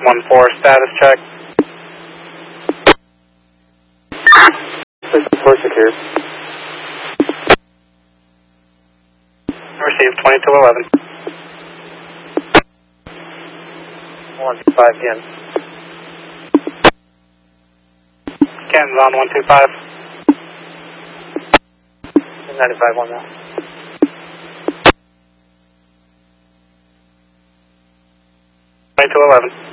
614, status check. This is 4 secure. Received 2211. 125 again. Canton's on 125. 95 on that. 2211.